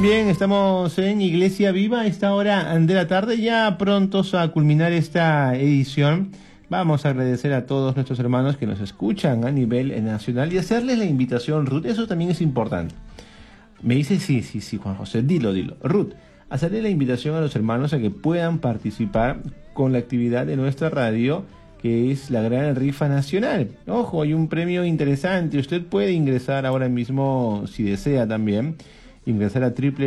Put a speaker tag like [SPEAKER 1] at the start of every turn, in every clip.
[SPEAKER 1] Bien, estamos en Iglesia Viva a esta hora de la tarde, ya prontos a culminar esta edición. Vamos a agradecer a todos nuestros hermanos que nos escuchan a nivel nacional y hacerles la invitación, Ruth, eso también es importante. Me dice, sí, Juan José, dilo. Ruth, hacerle la invitación a los hermanos a que puedan participar con la actividad de nuestra radio, que es la Gran Rifa Nacional. Ojo, hay un premio interesante, usted puede ingresar ahora mismo, si desea también, ingresar a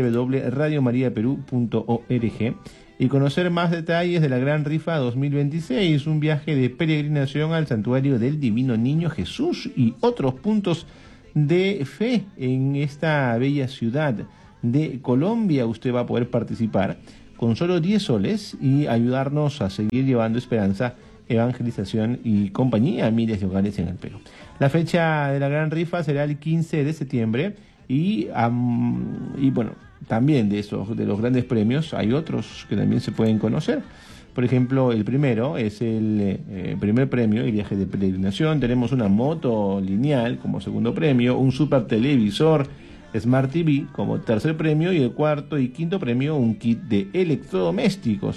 [SPEAKER 1] www.radiomariaperú.org y conocer más detalles de la Gran Rifa 2026, un viaje de peregrinación al Santuario del Divino Niño Jesús y otros puntos de fe en esta bella ciudad de Colombia. Usted va a poder participar con solo 10 soles y ayudarnos a seguir llevando esperanza, evangelización y compañía a miles de hogares en el Perú. La fecha de la Gran Rifa será el 15 de septiembre y bueno, también de los grandes premios hay otros que también se pueden conocer. Por ejemplo, el primero es el primer premio, el viaje de peregrinación. Tenemos una moto lineal como segundo premio, un super televisor Smart TV como tercer premio y el cuarto y quinto premio un kit de electrodomésticos,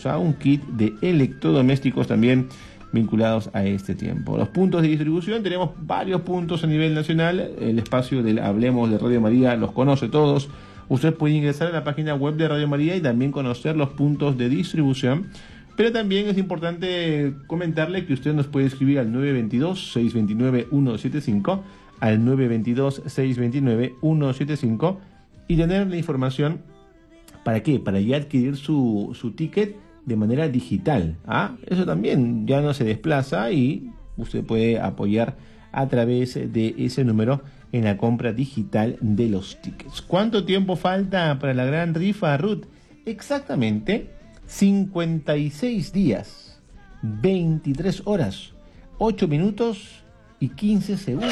[SPEAKER 1] también vinculados a este tiempo. Los puntos de distribución, tenemos varios puntos a nivel nacional. El espacio del Hablemos de Radio María los conoce todos. Usted puede ingresar a la página web de Radio María y también conocer los puntos de distribución. Pero también es importante comentarle que usted nos puede escribir al 922-629-175, al 922-629-175 y tener la información. ¿Para qué? Para ya adquirir su ticket de manera digital. Eso también ya no se desplaza y usted puede apoyar a través de ese número en la compra digital de los tickets. ¿Cuánto tiempo falta para la Gran Rifa, Ruth? Exactamente 56 días, 23 horas, 8 minutos y 15 segundos.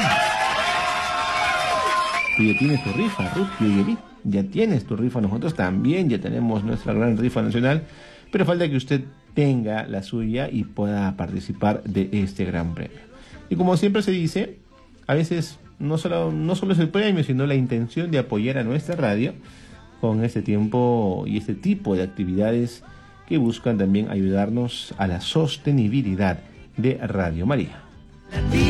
[SPEAKER 1] Tú ya tienes tu rifa, Ruth, ya tienes tu rifa. Nosotros también ya tenemos nuestra Gran Rifa Nacional, pero falta que usted tenga la suya y pueda participar de este gran premio. Y como siempre se dice, a veces no solo es el premio, sino la intención de apoyar a nuestra radio con este tiempo y este tipo de actividades que buscan también ayudarnos a la sostenibilidad de Radio María.